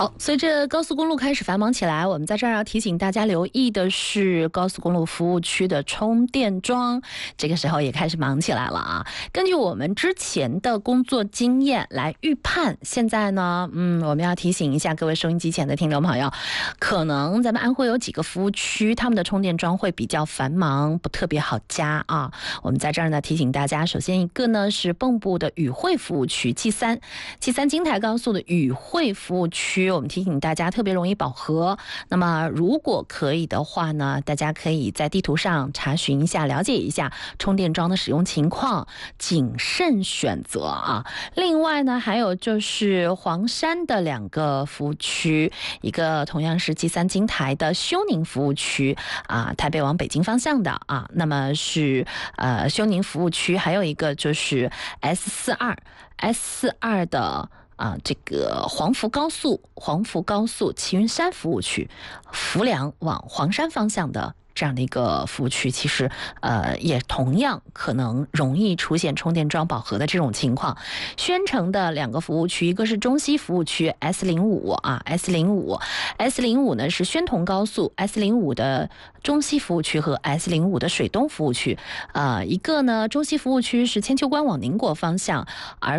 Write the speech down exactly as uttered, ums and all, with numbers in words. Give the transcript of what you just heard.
好，随着高速公路开始繁忙起来，我们在这儿要提醒大家留意的是高速公路服务区的充电桩，这个时候也开始忙起来了啊。根据我们之前的工作经验来预判，现在呢，嗯，我们要提醒一下各位收音机前的听众朋友，可能咱们安徽有几个服务区，他们的充电桩会比较繁忙，不特别好加啊。我们在这儿呢提醒大家，首先一个呢是蚌埠的宇惠服务区 G 三 G 三京台高速的宇惠服务区。我们提醒大家特别容易饱和，那么如果可以的话呢，大家可以在地图上查询一下，了解一下充电桩的使用情况，谨慎选择啊。另外呢，还有就是黄山的两个服务区，一个同样是 G 三 京台的休宁服务区啊，台北往北京方向的啊，那么是呃休宁服务区，还有一个就是 S 四十二 S 四十二的。啊，这个黄福高速、黄福高速齐云山服务区，浮梁往黄山方向的这样的一个服务区，其实呃也同样可能容易出现充电桩饱和的这种情况。宣城的两个服务区，一个是中西服务区 S 零五 啊 S 零五 S 零五 呢是宣同高速 S 零五 的中西服务区和 S 零五 的水东服务区，呃，一个呢中西服务区是千秋关往宁国方向，而